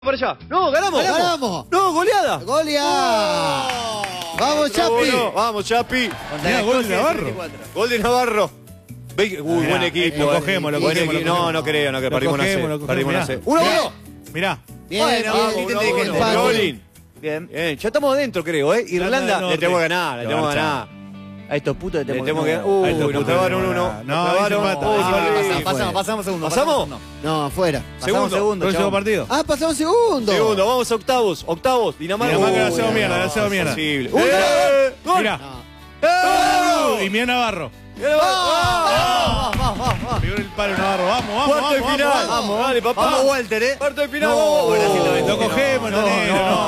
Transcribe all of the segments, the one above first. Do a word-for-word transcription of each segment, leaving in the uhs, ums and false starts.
Para allá. No, ganamos. Ganamos. No, goleada. Goleada. Oh. Vamos, Chapi. No, vamos, Chapi. Mirá, gol de Navarro. Gol de Navarro. Uy, Mirá, buen equipo. Lo cogemos, lo buen cogemos. equipo. Lo No, cogemos. no creo, no creo. Lo Perdimos una cogemos, C. lo cogemos. Perdimos una Mirá. C. Uno, uno. Mirá. Bien, Bueno, bien, vamos, bien, uno, bien, uno. empate. Rolling. Bien. Bien, ya estamos adentro, creo, ¿eh? Irlanda, del le tenemos que Norte. ganar, le Lo tenemos que marchamos. ganar. A estos putos le Le tenemos tenemos que que... ganar. Uy, a estos nos putos clavaron le uno. tenemos que Nos ganar. No, clavaron. ahí se empata. Uy, Ah, sí. Pasamos, pasamos, pasamos segundo. ¿Pasamos? No. No, afuera. Pasamos Segundo. segundo, Próximo chabón. partido. Ah, pasamos segundo. Segundo, vamos a octavos. Octavos. Dinamarca. Dinamarca Uy, la hacemos mierda, la no, hacemos mierda. imposible. Uy, ¡Eh! ¡Gol! Mirá. No. ¡Eh! Y mirá Navarro. ¡Mirá, va! Vamos, vamos, vamos, vamos. Pegó en el palo Navarro. Vamos, vamos, Cuarto vamos. de final. vamos. Vamos, dale, papá. Vamos, Walter, ¿eh? Cuarto de final. No, vamos. Brasil noventa. Lo cogemos, No, no, negro, no.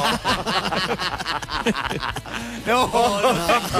No, no.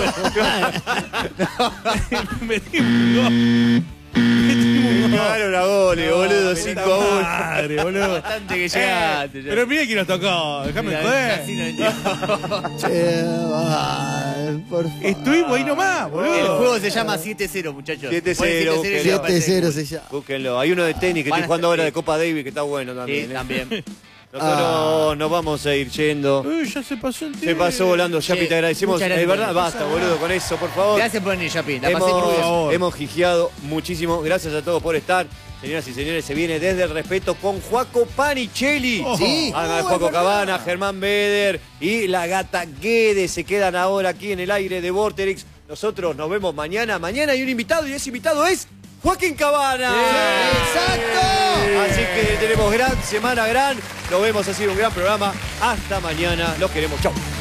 Metimos un gol. Metimos un gol. Ganaron a goles, boludo, cinco a uno. Madre, boludo. Bastante que llegaste. ya. Pero mira quién nos tocó. Déjame Mira, joder. así no entiendo. Che, ay, por favor. Estuvimos ahí nomás, El boludo. juego se llama siete cero, muchachos. siete Ponen cero, siete cero y búsquenlo. ya aparece siete cero el se llama. Búsquenlo. Hay uno de tenis que Van estoy a jugando estar- ahora sí. de Copa Davis que está bueno gol. también. Sí, ¿eh? también. Nosotros Ah. nos vamos a ir yendo. Uy, ya se pasó el tiempo. Se pasó volando, Chapi, Che, te agradecemos. muchas gracias Es verdad, por basta, venir. boludo, con eso, por favor. Gracias por venir, Chapi. La pasé Hemos, crudo. hemos gijeado muchísimo. Gracias a todos por estar. Señoras y señores, se viene desde el respeto con Joaco Panichelli. Oh. Sí. Hagan Uh, Joaco es verdad. Cabana, Germán Beder y la gata Guede se quedan ahora aquí en el aire de Vorterix. Nosotros nos vemos mañana. Mañana hay un invitado y ese invitado es Joaquín Cabana. ¡Exacto! Así que tenemos gran semana, gran. Nos vemos, ha sido un gran programa. Hasta mañana. Los queremos. Chau.